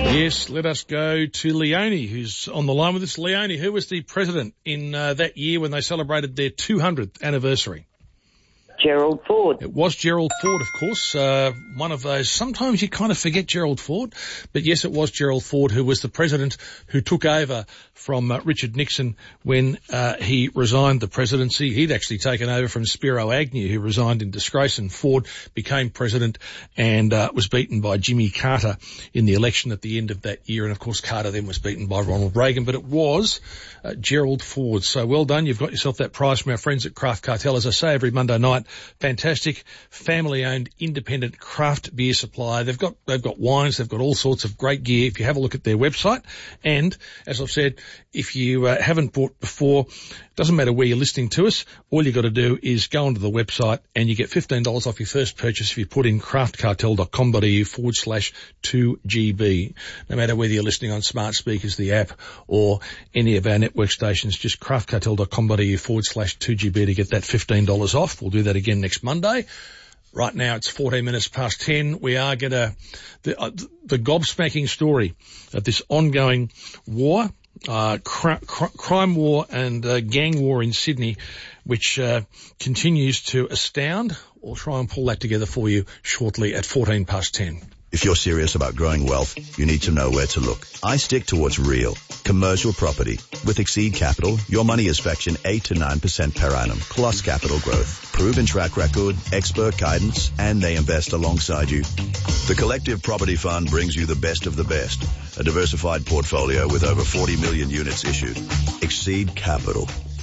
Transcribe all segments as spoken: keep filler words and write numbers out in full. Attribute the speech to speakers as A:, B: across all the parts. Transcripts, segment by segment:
A: Yes, let us go to Leonie, who's on the line with us. Leonie, who was the president in uh, that year when they celebrated their two hundredth anniversary?
B: Gerald Ford.
A: It was Gerald Ford, of course, uh, one of those. Sometimes you kind of forget Gerald Ford, but yes, it was Gerald Ford who was the president who took over from uh, Richard Nixon when uh, he resigned the presidency. He'd actually taken over from Spiro Agnew, who resigned in disgrace, and Ford became president and uh, was beaten by Jimmy Carter in the election at the end of that year. And, of course, Carter then was beaten by Ronald Reagan, but it was uh, Gerald Ford. So well done. You've got yourself that prize from our friends at Craft Cartel. As I say every Monday night, fantastic family-owned independent craft beer supplier. They've got they've got wines, they've got all sorts of great gear. If you have a look at their website, and as I've said, if you uh, haven't bought before, doesn't matter where you're listening to us, all you got to do is go onto the website and you get fifteen dollars off your first purchase if you put in craftcartel.com.au forward slash 2GB. No matter whether you're listening on smart speakers, the app, or any of our network stations, just craftcartel.com.au forward slash 2GB to get that fifteen dollars off. We'll do that again next Monday. Right now it's fourteen minutes past ten. We are going to, the, uh, the gobsmacking story of this ongoing war, uh, cr- cr- crime war and uh, gang war in Sydney, which uh, continues to astound. We'll try and pull that together for you shortly at fourteen past ten.
C: If you're serious about growing wealth, you need to know where to look. I stick to what's real. Commercial property. With Exceed Capital, your money is fetching eight to nine percent per annum, plus capital growth. Proven track record, expert guidance, and they invest alongside you. The Collective Property Fund brings you the best of the best. A diversified portfolio with over forty million units issued. Exceed Capital.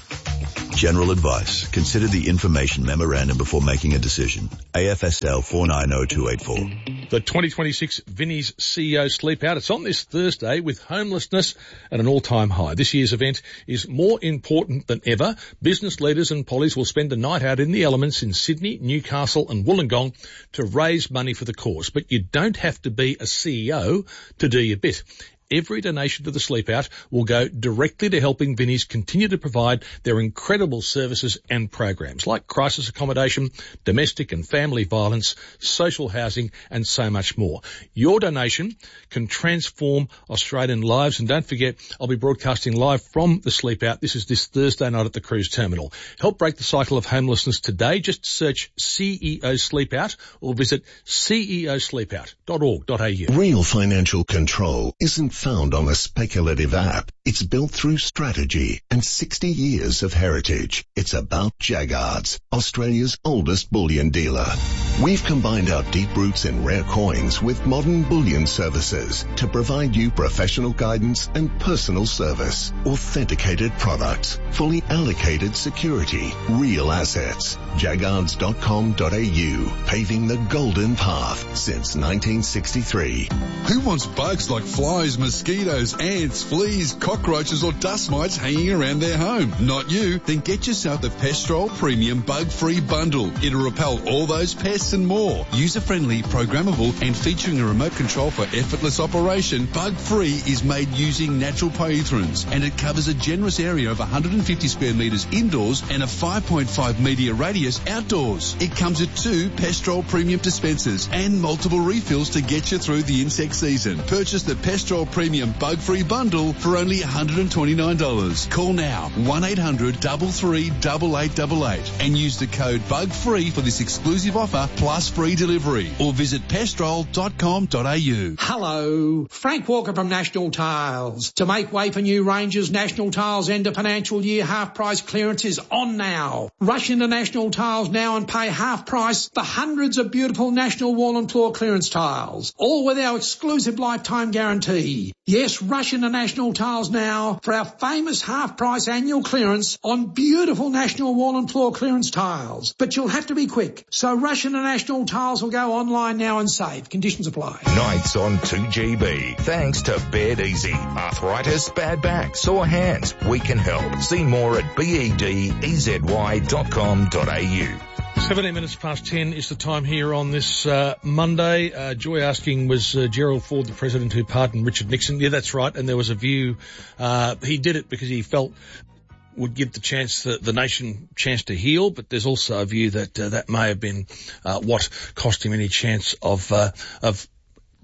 C: General advice. Consider the information memorandum before making a decision. A F S L four nine zero two eight four.
A: The twenty twenty-six Vinnie's C E O Sleep Out. It's on this Thursday with homelessness at an all-time high. This year's event is more important than ever. Business leaders and pollies will spend a night out in the elements in Sydney, Newcastle and Wollongong to raise money for the cause. But you don't have to be a C E O to do your bit. Every donation to the Sleep Out will go directly to helping Vinnies continue to provide their incredible services and programs like crisis accommodation, domestic and family violence, social housing and so much more. Your donation can transform Australian lives, and don't forget, I'll be broadcasting live from the Sleep Out. This is this Thursday night at the cruise terminal. Help break the cycle of homelessness today. Just search C E O Sleep Out or visit C E O sleep out dot org dot A U.
D: Real financial control isn't found on a speculative app. It's built through strategy and sixty years of heritage. It's about Jaggards, Australia's oldest bullion dealer. We've combined our deep roots in rare coins with modern bullion services to provide you professional guidance and personal service, authenticated products, fully allocated security, real assets. Jaggards dot com dot A U, paving the golden path since nineteen sixty-three.
E: Who wants bugs like flies, mosquitoes, ants, fleas, cockroaches or dust mites hanging around their home? Not you. Then get yourself the Pestrol Premium Bug-Free Bundle. It'll repel all those pests and more. User-friendly, programmable and featuring a remote control for effortless operation, Bug-Free is made using natural pyrethrins, and it covers a generous area of one hundred fifty square metres indoors and a five point five metre radius outdoors. It comes with two Pestrol Premium dispensers and multiple refills to get you through the insect season. Purchase the Pestrol Premium Bug-Free Bundle for only one hundred twenty-nine dollars. Call now, one eight hundred three three eight eight eight eight, and use the code BUGFREE for this exclusive offer plus free delivery, or visit pestrol dot com dot A U.
F: Hello, Frank Walker from National Tiles. To make way for new ranges, National Tiles end of financial year half price clearance is on now. Rush into National Tiles now and pay half price for hundreds of beautiful National Wall and Floor clearance tiles, all with our exclusive lifetime guarantee. Yes, rush into National Tiles now for our famous half-price annual clearance on beautiful National Wall and Floor clearance tiles. But you'll have to be quick, so rush into National Tiles or go online now and save. Conditions apply.
G: Nights on two G B. Thanks to Bed Easy. Arthritis, bad back, sore hands. We can help. See more at bed dot com dot A U.
A: seventeen minutes past ten is the time here on this uh, Monday. Uh, Joy asking, was uh, Gerald Ford the president who pardoned Richard Nixon? Yeah, that's right. And there was a view, uh, he did it because he felt would give the chance, the, the nation chance to heal, but there's also a view that uh, that may have been uh, what cost him any chance of uh, of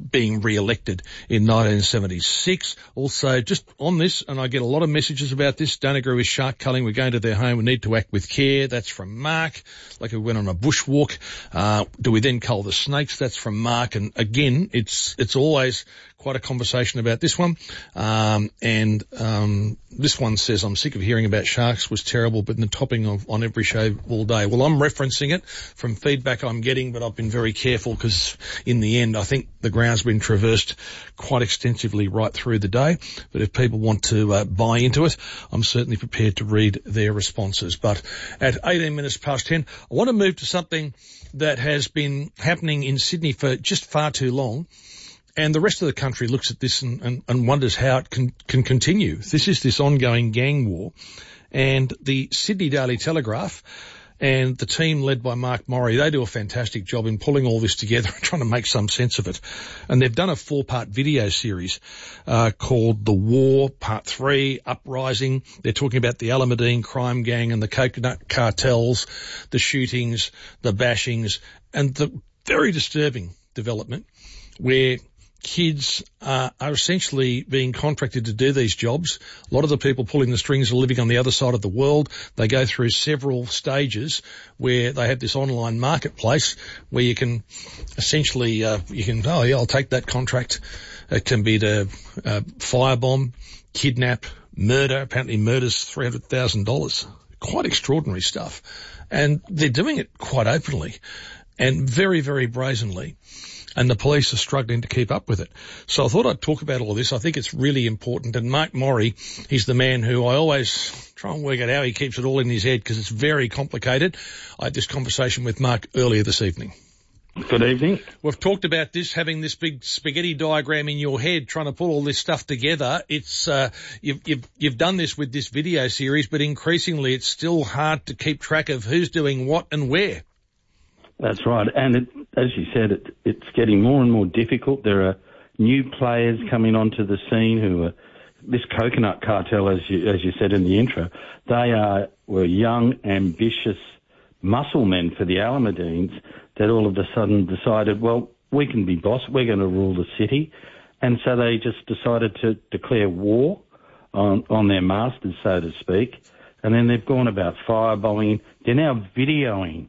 A: being re-elected in nineteen seventy-six. Also, just on this, and I get a lot of messages about this, don't agree with shark culling, we're going to their home, we need to act with care. That's from Mark. Like we went on a bushwalk. Uh, do we then cull the snakes? That's from Mark. And again, it's, it's always quite a conversation about this one. Um, and, um, this one says, I'm sick of hearing about sharks, was terrible, but in the topping of, on every show all day. Well, I'm referencing it from feedback I'm getting, but I've been very careful because in the end, I think the ground's been traversed quite extensively right through the day. But if people want to uh, buy into it, I'm certainly prepared to read their responses. But at eighteen minutes past ten, I want to move to something that has been happening in Sydney for just far too long. And the rest of the country looks at this and, and, and wonders how it can, can continue. This is this ongoing gang war. And the Sydney Daily Telegraph and the team led by Mark Morri, they do a fantastic job in pulling all this together and trying to make some sense of it. And they've done a four-part video series uh, called The War, Part three, Uprising. They're talking about the Alameddine crime gang and the coconut cartels, the shootings, the bashings, and the very disturbing development where kids uh, are essentially being contracted to do these jobs. A lot of the people pulling the strings are living on the other side of the world. They go through several stages where they have this online marketplace where you can essentially, uh, you can, oh yeah, I'll take that contract. It can be to uh, firebomb, kidnap, murder. Apparently murder's three hundred thousand dollars. Quite extraordinary stuff. And they're doing it quite openly and very, very brazenly. And the police are struggling to keep up with it. So I thought I'd talk about all this. I think it's really important. And Mark Morri, he's the man who I always try and work out how he keeps it all in his head because it's very complicated. I had this conversation with Mark earlier this evening.
H: Good evening.
A: We've talked about this, having this big spaghetti diagram in your head, trying to put all this stuff together. It's, uh, you've, you've, you've done this with this video series, but increasingly it's still hard to keep track of who's doing what and where.
H: That's right. And it, as you said, it, it's getting more and more difficult. There are new players coming onto the scene who are, this coconut cartel, as you, as you said in the intro, they are, were young, ambitious muscle men for the Alameddines that all of a sudden decided, well, we can be boss, we're going to rule the city. And so they just decided to declare war on, on their masters, so to speak. And then they've gone about firebombing. They're now videoing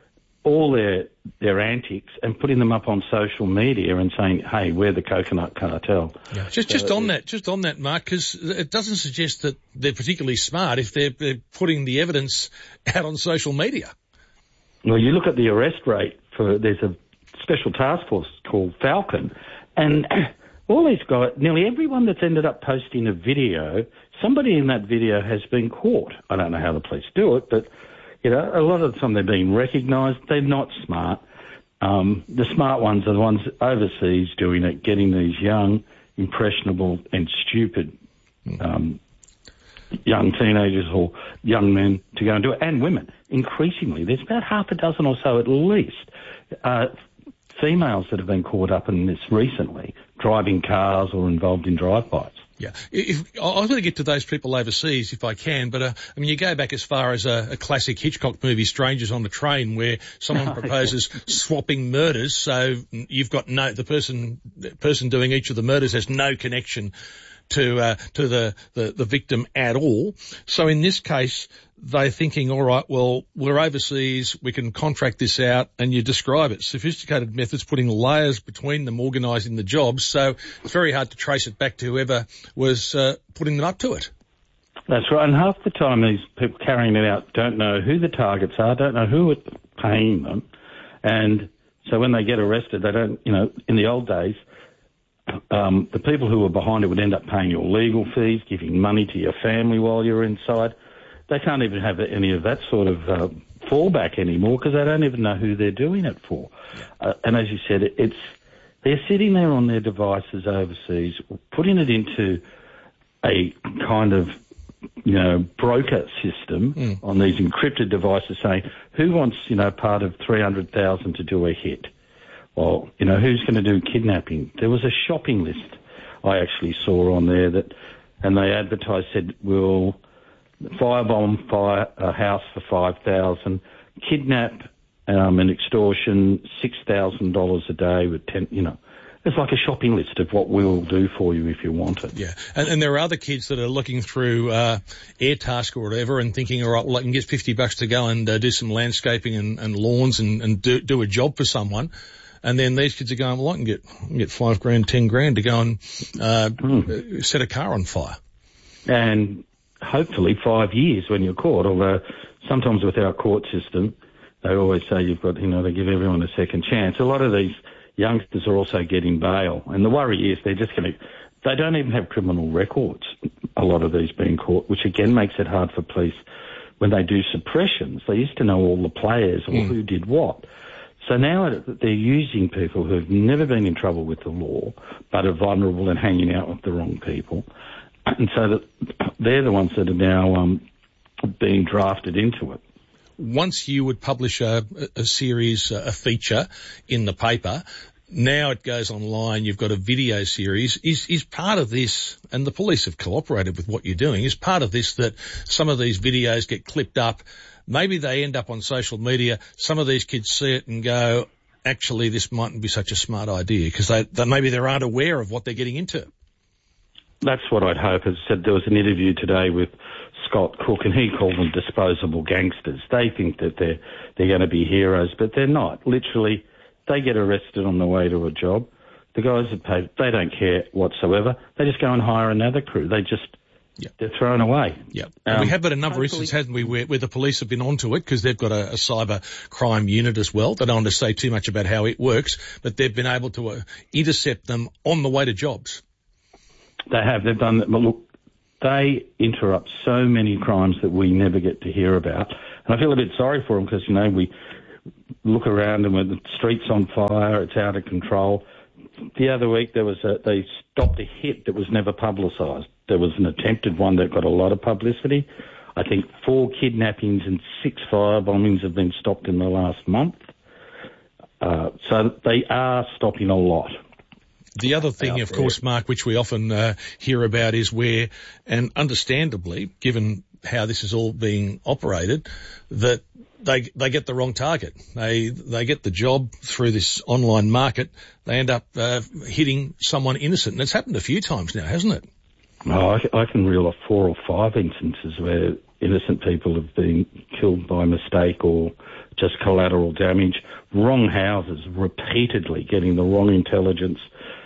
H: all their their antics and putting them up on social media and saying, hey, we're the coconut cartel.
A: Yeah. Just just
H: uh,
A: on that, just on that, Mark, because it doesn't suggest that they're particularly smart if they're, they're putting the evidence out on social media.
H: Well, you look at the arrest rate for, there's a special task force called Falcon, and all these guys, nearly everyone that's ended up posting a video, somebody in that video has been caught. I don't know how the police do it, but you know, a lot of the time they're being recognised. They're not smart. Um, the smart ones are the ones overseas doing it, getting these young, impressionable and stupid um, young teenagers or young men to go and do it, and women. Increasingly, there's about half a dozen or so at least uh, females that have been caught up in this recently, driving cars or involved in drive-bys.
A: Yeah, if, I was going to get to those people overseas if I can, but uh, I mean, you go back as far as a, a classic Hitchcock movie, Strangers on the Train, where someone proposes swapping murders, so you've got no, the person, the person doing each of the murders has no connection to, uh, to the, the, the victim at all. So in this case, they're thinking, all right, well, we're overseas, we can contract this out, and you describe it. Sophisticated methods, putting layers between them, organising the jobs, so it's very hard to trace it back to whoever was uh, putting them up to it.
H: That's right, and half the time these people carrying it out don't know who the targets are, don't know who is paying them, and so when they get arrested, they don't, you know, in the old days, um, the people who were behind it would end up paying your legal fees, giving money to your family while you're inside. They can't even have any of that sort of uh, fallback anymore because they don't even know who they're doing it for. Uh, and as you said, it, it's they're sitting there on their devices overseas, putting it into a kind of, you know, broker system mm. on these encrypted devices saying, who wants, you know, part of three hundred thousand dollars to do a hit? Or, you know, who's going to do kidnapping? There was a shopping list I actually saw on there that, and they advertised, said, we'll firebomb fire a house for five thousand, kidnap um, and extortion six thousand dollars a day with ten, you know, it's like a shopping list of what we'll do for you if you want it.
A: Yeah, and, and there are other kids that are looking through uh, Airtasker or whatever and thinking, all right, well, I can get fifty bucks to go and uh, do some landscaping and, and lawns and, and do, do a job for someone. And then these kids are going, well, I can get, I can get five grand, ten grand to go and uh, mm. set a car on fire.
H: And hopefully five years when you're caught, although sometimes with our court system, they always say you've got, you know, they give everyone a second chance. A lot of these youngsters are also getting bail. And the worry is they're just going to, they don't even have criminal records, a lot of these being caught, which again makes it hard for police when they do suppressions. They used to know all the players or mm. who did what. So now they're using people who have never been in trouble with the law but are vulnerable and hanging out with the wrong people. And so that they're the ones that are now um, being drafted into it.
A: Once you would publish a, a series, a feature in the paper, now it goes online, you've got a video series. Is, is part of this, and the police have cooperated with what you're doing, is part of this that some of these videos get clipped up, maybe they end up on social media, some of these kids see it and go, actually, this mightn't be such a smart idea, because they, they, maybe they aren't aware of what they're getting into.
H: That's what I'd hope. As I said, there was an interview today with Scott Cook, and he called them disposable gangsters. They think that they're they're going to be heroes, but they're not. Literally, they get arrested on the way to a job. The guys that pay, they don't care whatsoever. They just go and hire another crew. They just, yep. they're thrown away.
A: Yeah, um, we have had a number of instances, haven't we, where, where the police have been onto it because they've got a, a cyber crime unit as well. They don't want to say too much about how it works, but they've been able to uh, intercept them on the way to jobs.
H: They have. They've done that. But look, they interrupt so many crimes that we never get to hear about. And I feel a bit sorry for them because, you know, we look around and when the street's on fire, it's out of control. The other week there was a, they stopped a hit that was never publicised. There was an attempted one that got a lot of publicity. I think four kidnappings and six fire bombings have been stopped in the last month. Uh, so they are stopping a lot.
A: The other thing, of course, Mark, which we often uh, hear about is where, and understandably, given how this is all being operated, that they they get the wrong target. They they get the job through this online market. They end up uh, hitting someone innocent. And it's happened a few times now, hasn't it?
H: Oh, I, I can reel off four or five instances where innocent people have been killed by mistake or just collateral damage. Wrong houses, repeatedly getting the wrong intelligence.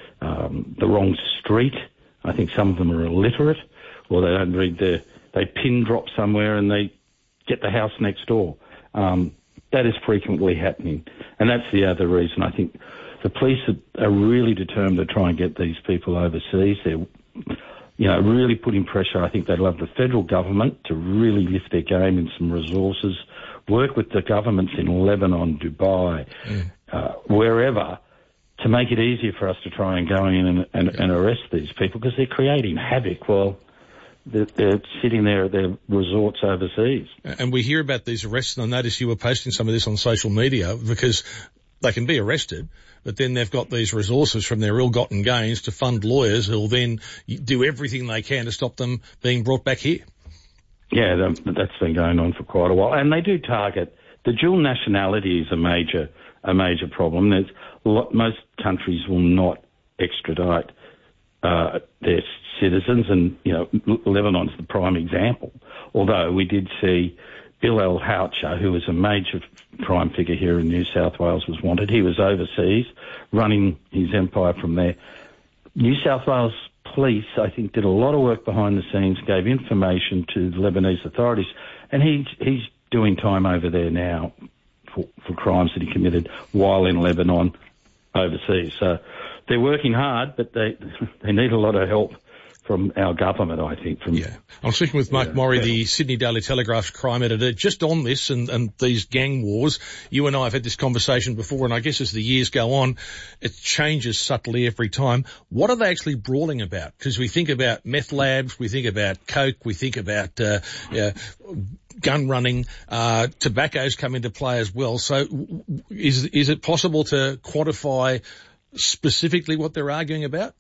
H: Um, the wrong street. I think some of them are illiterate, or they don't read their, they pin drop somewhere and they get the house next door. Um, that is frequently happening. And that's the other reason I think the police are, are really determined to try and get these people overseas. They're, you know, really putting pressure. I think they'd love the federal government to really lift their game in some resources, work with the governments in Lebanon, Dubai, mm. uh, wherever, to make it easier for us to try and go in and, and, and arrest these people because they're creating havoc while they're, they're sitting there at their resorts overseas.
A: And we hear about these arrests, and I notice you were posting some of this on social media because they can be arrested, but then they've got these resources from their ill-gotten gains to fund lawyers who will then do everything they can to stop them being brought back here.
H: Yeah, that's been going on for quite a while. And they do target, the dual nationality is a major a major problem. There's a lot, most countries will not extradite uh, their citizens, and you know Lebanon's the prime example. Although we did see Bill El Houcha, who was a major crime figure here in New South Wales, was wanted. He was overseas, running his empire from there. New South Wales police, I think, did a lot of work behind the scenes, gave information to the Lebanese authorities, and he's he's doing time over there now for, for crimes that he committed while in Lebanon overseas. So they're working hard, but they they need a lot of help from our government, I think. From
A: yeah, I'm speaking with Mark yeah, Morri, yeah. the Sydney Daily Telegraph's crime editor, just on this and, and these gang wars. You and I have had this conversation before, and I guess as the years go on, it changes subtly every time. What are they actually brawling about? Because we think about meth labs, we think about coke, we think about uh, uh, gun running, uh, tobacco's come into play as well. So is is it possible to quantify specifically what they're arguing about?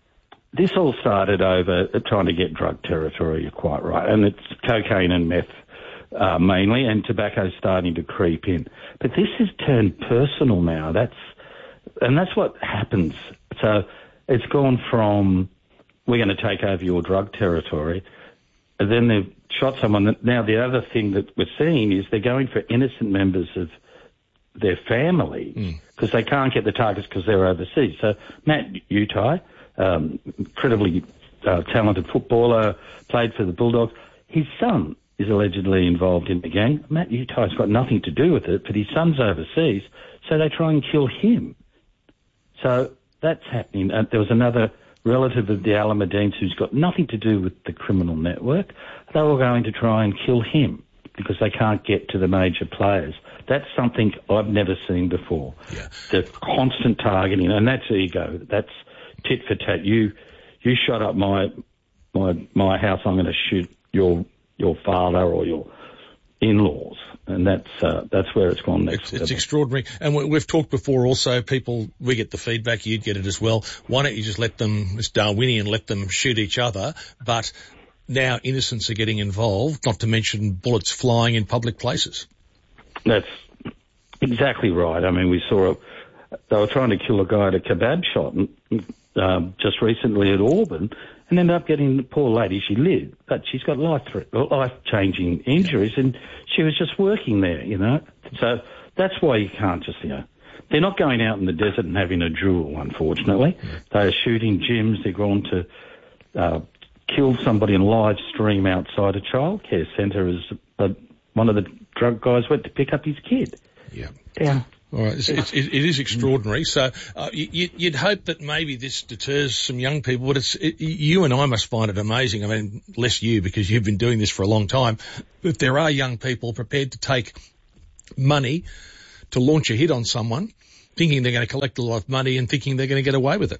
H: This all started over trying to get drug territory, you're quite right, and it's cocaine and meth uh, mainly, and tobacco's starting to creep in. But this has turned personal now. That's and that's what happens. So it's gone from, we're going to take over your drug territory, and then they've shot someone. Now, the other thing that we're seeing is they're going for innocent members of their family because mm. they can't get the targets because they're overseas. So Matt Utai, um, incredibly uh, talented footballer, played for the Bulldogs. His son is allegedly involved in the gang. Matt Utai's got nothing to do with it, but his son's overseas, so they try and kill him. So that's happening. Uh, there was another relative of the Alameddines who's got nothing to do with the criminal network. They were going to try and kill him because they can't get to the major players. That's something I've never seen before.
A: Yeah.
H: The constant targeting, and that's ego. That's tit for tat. You, you shot up my, my, my house. I'm going to shoot your, your father or your in-laws. And that's uh, that's where it's gone next.
A: It's, it's extraordinary. And we, we've talked before also, people, we get the feedback, you'd get it as well. Why don't you just let them, it's Darwinian, let them shoot each other, but now innocents are getting involved, not to mention bullets flying in public places.
H: That's exactly right. I mean, we saw, a, they were trying to kill a guy at a kebab shop um, just recently at Auburn, and ended up getting the poor lady, she lived, but she's got life threat, life-changing injuries, and she was just working there, you know. So that's why you can't just, you know, they're not going out in the desert and having a duel, unfortunately. They're shooting gyms, they're going to uh, kill somebody and live stream outside a childcare centre as uh, one of the drug guys went to pick up his kid.
A: Yeah.
H: Yeah.
A: All right, it's, it's, it is extraordinary. So uh, you, you'd hope that maybe this deters some young people, but it's it, you and I must find it amazing. I mean, less you because you've been doing this for a long time. But there are young people prepared to take money to launch a hit on someone, thinking they're going to collect a lot of money and thinking they're going to get away with it.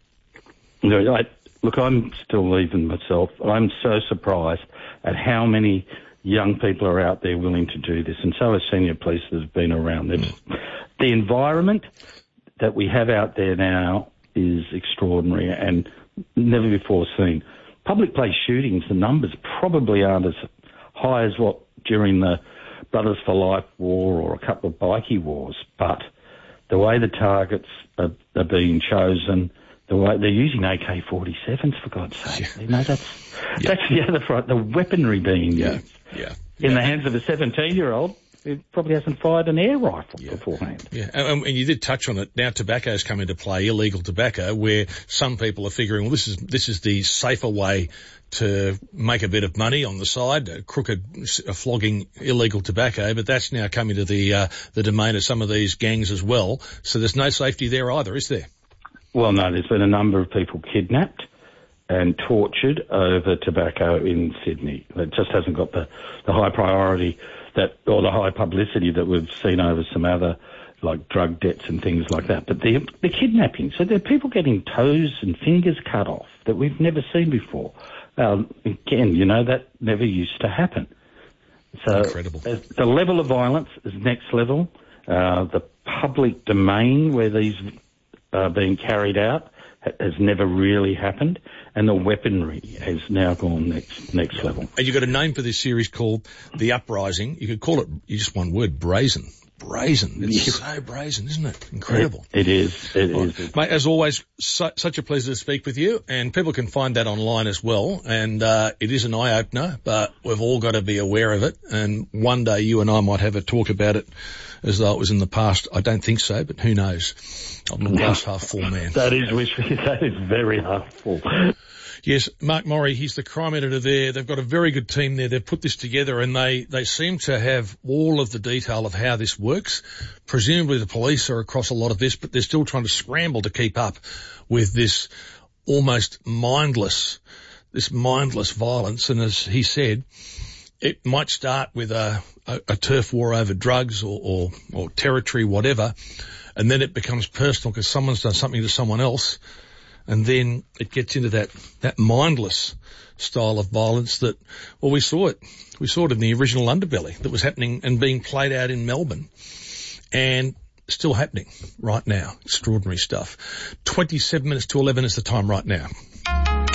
H: No, I, look, I'm still even myself. I'm so surprised at how many young people are out there willing to do this, and so are senior police that have been around them. Mm. The environment that we have out there now is extraordinary and never before seen. Public place shootings, the numbers probably aren't as high as what during the Brothers for Life war or a couple of bikie wars, but the way the targets are, are being chosen, the way they're using A K forty-sevens, for God's sake. Yeah. You know, that's, yeah. that's the other front, the weaponry being
A: yeah.
H: used.
A: Yeah.
H: In
A: yeah.
H: the hands of a seventeen-year-old who probably hasn't fired an air rifle
A: yeah.
H: beforehand.
A: Yeah, and, and you did touch on it. Now tobacco's come into play, illegal tobacco, where some people are figuring, well, this is this is the safer way to make a bit of money on the side, a crooked a flogging illegal tobacco, but that's now coming to the uh, the domain of some of these gangs as well. So there's no safety there either, is there? Well,
H: no, there's been a number of people kidnapped and tortured over tobacco in Sydney. It just hasn't got the, the high priority that, or the high publicity that we've seen over some other, like drug debts and things like that. But the, the kidnapping, so there are people getting toes and fingers cut off that we've never seen before. Um, again, you know, that never used to happen. So
A: incredible.
H: The level of violence is next level. Uh, the public domain where these are being carried out has never really happened, and the weaponry has now gone next next level.
A: And you've got a name for this series called The Uprising. You could call it, you just one word, brazen. Brazen. It's yeah. so brazen, isn't it? Incredible.
H: It, it is. It
A: right.
H: is.
A: Mate, as always, su- such a pleasure to speak with you, and people can find that online as well, and uh, it is an eye-opener, but we've all got to be aware of it, and one day you and I might have a talk about it as though it was in the past. I don't think so, but who knows? I'm a glass half full man.
H: That is that is very half full.
A: Yes, Mark Morri, he's the crime editor there. They've got a very good team there. They've put this together and they, they seem to have all of the detail of how this works. Presumably the police are across a lot of this, but they're still trying to scramble to keep up with this almost mindless, this mindless violence. And as he said, it might start with a, a, a turf war over drugs or, or, or territory, whatever, and then it becomes personal because someone's done something to someone else. And then it gets into that, that mindless style of violence that, well, we saw it. We saw it in the original Underbelly that was happening and being played out in Melbourne and still happening right now. Extraordinary stuff. twenty-seven minutes to eleven is the time right now.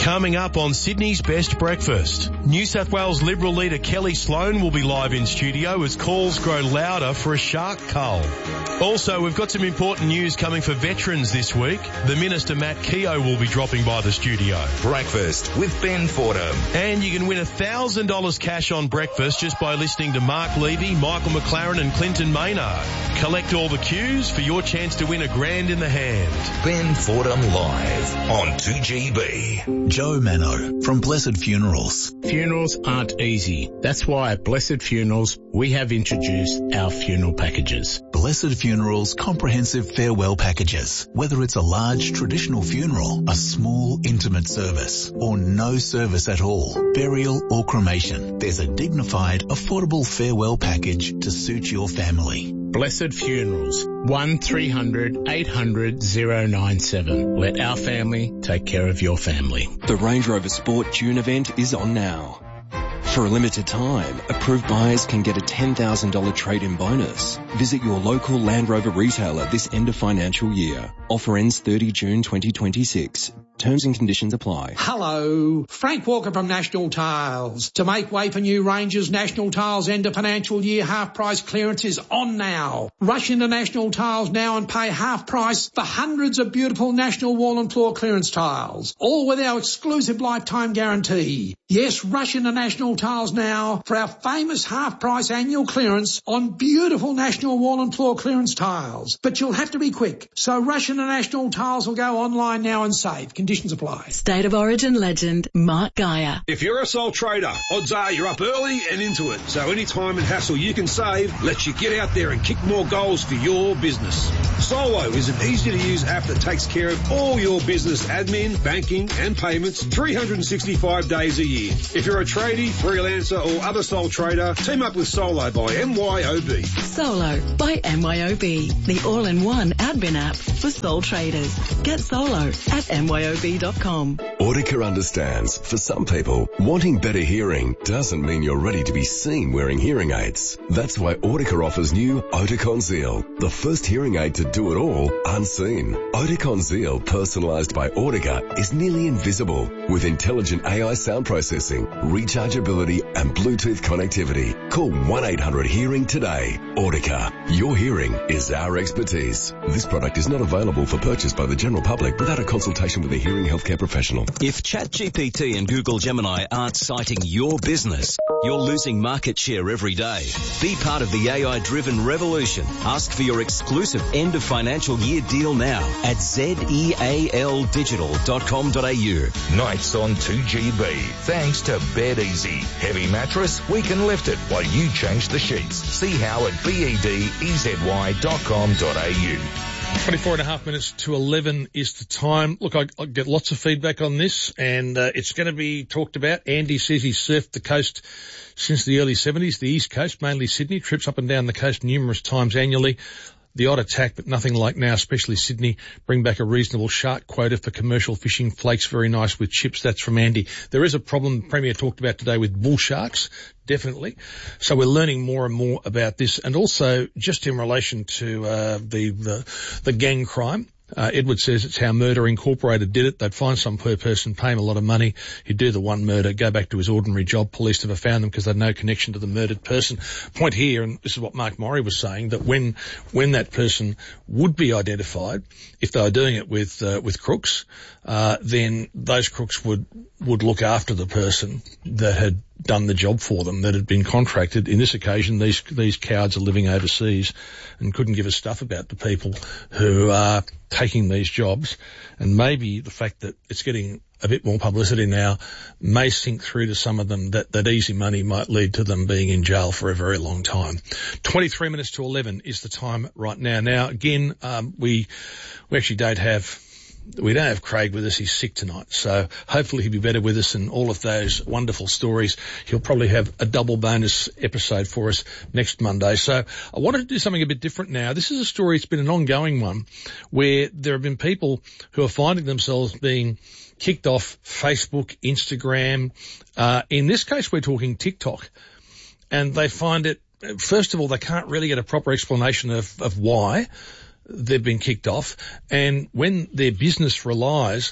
I: Coming up on Sydney's Best Breakfast, New South Wales Liberal leader Kelly Sloan will be live in studio as calls grow louder for a shark cull. Also, we've got some important news coming for veterans this week. The Minister Matt Keogh will be dropping by the studio.
G: Breakfast with Ben Fordham.
I: And you can win one thousand dollars cash on breakfast just by listening to Mark Levy, Michael McLaren and Clinton Maynard. Collect all the cues for your chance to win a grand in the hand.
G: Ben Fordham live on two G B.
J: Joe Mano from Blessed Funerals.
K: Funerals aren't easy. That's why at Blessed Funerals we have introduced our funeral packages.
J: Blessed Funerals comprehensive farewell packages. Whether it's a large traditional funeral, a small intimate service, or no service at all, burial or cremation, there's a dignified, affordable farewell package to suit your family.
K: Blessed Funerals, one three hundred eight hundred oh nine seven. Let our family take care of your family.
L: The Range Rover Sport June event is on now. For a limited time, approved buyers can get a ten thousand dollars trade-in bonus. Visit your local Land Rover retailer this end of financial year. Offer ends thirtieth of June twenty twenty-six. Terms and conditions apply.
F: Hello, Frank Walker from National Tiles. To make way for new ranges, National Tiles end of financial year half price clearance is on now. Rush into National Tiles now and pay half price for hundreds of beautiful National Wall and Floor clearance tiles, all with our exclusive lifetime guarantee. Yes, rush into National Tiles now for our famous half price annual clearance on beautiful National Wall and Floor clearance tiles. But you'll have to be quick, so rush into National Tiles or go online now and save. Conditions apply.
M: State of Origin legend Mark Geyer.
N: If you're a sole trader, odds are you're up early and into it. So any time and hassle you can save lets you get out there and kick more goals for your business. Solo is an easy-to-use app that takes care of all your business admin, banking and payments three hundred sixty-five days a year. If you're a tradie, freelancer or other sole trader, team up with Solo by M Y O B.
M: Solo by M Y O B, the all-in-one admin app for sole traders. Get Solo at M Y O B dot com.
O: Audica understands, for some people, wanting better hearing doesn't mean you're ready to be seen wearing hearing aids. That's why Audica offers new Oticon Zeal, the first hearing aid to do it all unseen. Oticon Zeal, personalised by Audica, is nearly invisible with intelligent A I sound processing, rechargeability and Bluetooth connectivity. Call one eight hundred hearing today. Audica, your hearing is our expertise. This product is not available for purchase by the general public without a consultation with a hearing healthcare professional.
P: If ChatGPT and Google Gemini aren't citing your business, you're losing market share every day. Be part of the A I-driven revolution. Ask for your exclusive end of financial year deal now at zeal digital dot com dot a u.
G: Nights on two G B. Thanks to Bed Easy. Heavy mattress, we can lift it while you change the sheets. See how at bed-ezy dot com dot a u.
A: twenty-four and a half minutes to eleven is the time. Look, I, I get lots of feedback on this, and uh, it's going to be talked about. Andy says he's surfed the coast since the early seventies, the East Coast, mainly Sydney, trips up and down the coast numerous times annually. The odd attack, but nothing like now, especially Sydney. Bring back a reasonable shark quota for commercial fishing. Flakes very nice with chips. That's from Andy. There is a problem the Premier talked about today with bull sharks, definitely. So we're learning more and more about this. And also, just in relation to uh, the, the the gang crime, Uh, Edward says it's how Murder Incorporated did it. They'd find some poor person, pay him a lot of money. He'd do the one murder, go back to his ordinary job. Police never found them because they had no connection to the murdered person. Point here, and this is what Mark Murray was saying, that when when that person would be identified, if they were doing it with uh, with crooks, uh, then those crooks would would look after the person that had done the job for them, that had been contracted. In this occasion, these these cowards are living overseas and couldn't give a stuff about the people who are taking these jobs. And maybe the fact that it's getting a bit more publicity now may sink through to some of them, that, that easy money might lead to them being in jail for a very long time. twenty-three minutes to eleven is the time right now. Now, again, um, we we actually don't have We don't have Craig with us. He's sick tonight. So hopefully he'll be better with us, and all of those wonderful stories. He'll probably have a double bonus episode for us next Monday. So I wanted to do something a bit different now. This is a story, it's been an ongoing one, where there have been people who are finding themselves being kicked off Facebook, Instagram. Uh, in this case, we're talking TikTok. And they find it, first of all, they can't really get a proper explanation of, of why. they've been kicked off. And when their business relies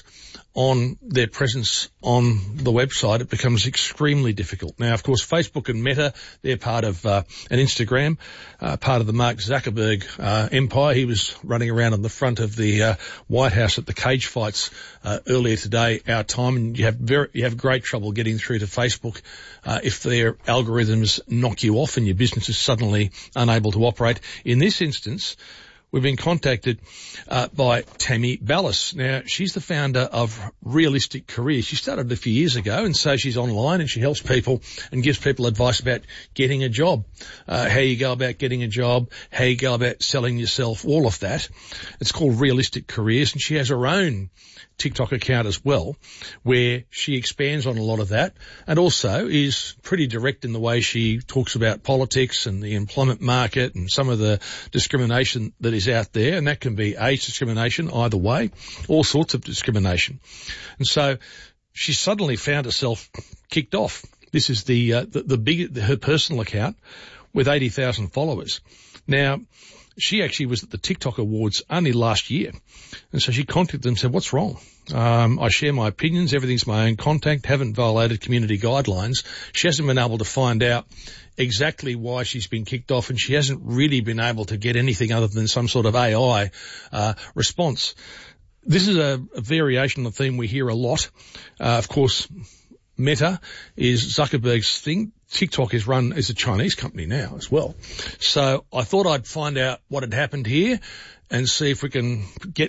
A: on their presence on the website, it becomes extremely difficult. Now, of course, Facebook and Meta, they're part of, uh, and Instagram, uh, part of the Mark Zuckerberg, uh, empire. He was running around on the front of the, uh, White House at the cage fights, uh, earlier today, our time, and you have very, you have great trouble getting through to Facebook, uh, if their algorithms knock you off and your business is suddenly unable to operate. In this instance, we've been contacted uh, by Tammy Ballas. Now, she's the founder of Realistic Careers. She started a few years ago, and so she's online and she helps people and gives people advice about getting a job, uh, how you go about getting a job, how you go about selling yourself, all of that. It's called Realistic Careers, and she has her own TikTok account as well, where she expands on a lot of that, and also is pretty direct in the way she talks about politics and the employment market and some of the discrimination that is out there, and that can be age discrimination either way, all sorts of discrimination. And so she suddenly found herself kicked off. This is the uh, the, the big her personal account with eighty thousand followers. Now, she actually was at the TikTok Awards only last year. And so she contacted them and said, what's wrong? Um, I share my opinions. Everything's my own contact. Haven't violated community guidelines. She hasn't been able to find out exactly why she's been kicked off, and she hasn't really been able to get anything other than some sort of A I uh, response. This is a, a variation on the theme we hear a lot. Uh, of course, Meta is Zuckerberg's thing. TikTok is run as a Chinese company now as well. So I thought I'd find out what had happened here and see if we can get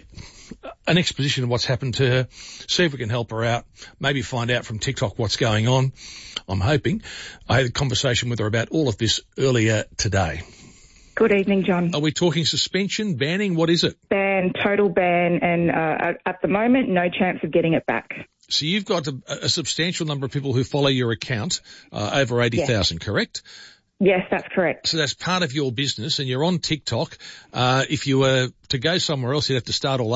A: an exposition of what's happened to her, see if we can help her out, maybe find out from TikTok what's going on. I'm hoping. I had a conversation with her about all of this earlier today.
Q: Good evening, John.
A: Are we talking suspension, banning? What is it?
Q: Ban, total ban, and uh, at the moment, no chance of getting it back.
A: So you've got a, a substantial number of people who follow your account, uh, over eighty thousand, yes. Correct?
Q: Yes, that's correct.
A: So that's part of your business, and you're on TikTok. Uh, if you were to go somewhere else, you'd have to start all over.